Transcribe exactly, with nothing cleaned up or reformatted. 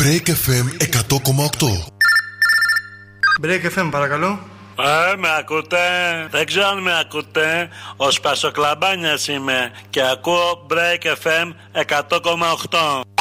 Break εφ εμ εκατό κόμμα οκτώ. Break εφ εμ, παρακαλώ. Ε, με ακούτε? Δεν ξέρω αν με ακούτε. Ο Σπασοκλαμπάνιας είμαι και ακούω Break εφ εμ εκατό κόμμα οκτώ.